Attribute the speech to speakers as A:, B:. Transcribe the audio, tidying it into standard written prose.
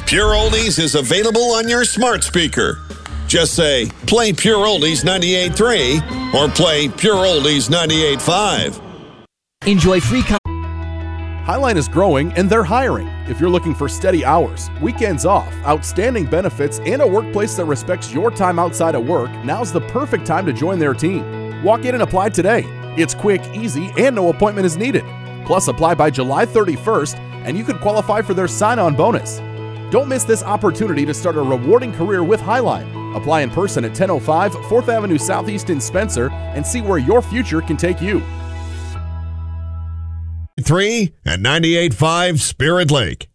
A: Pure Oldies is available on your smart speaker. Just say, play Pure Oldies 98.3 or play Pure Oldies 98.5.
B: Enjoy free
C: Highline is growing and they're hiring. If you're looking for steady hours, weekends off, outstanding benefits, and a workplace that respects your time outside of work, now's the perfect time to join their team. Walk in and apply today. It's quick, easy, and no appointment is needed. Plus, apply by July 31st, and you could qualify for their sign-on bonus. Don't miss this opportunity to start a rewarding career with Highline. Apply in person at 1005 4th Avenue Southeast in Spencer and see where your future can take you.
A: 3 and 98.5 Spirit Lake.